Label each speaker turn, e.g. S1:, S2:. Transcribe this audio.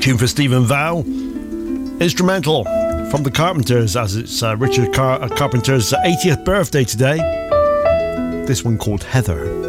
S1: Tune for Stephen Vow. Instrumental from the Carpenters, as it's Richard Carpenter's 80th birthday today. This one called Heather.